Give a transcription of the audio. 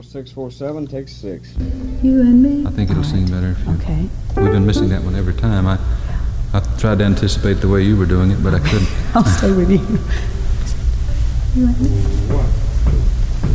647 takes 6. You and me? I think it'll seem better if you... Okay. We've been missing that one every time. I tried to anticipate the way you were doing it, but I couldn't. I'll stay with you. You and me? What?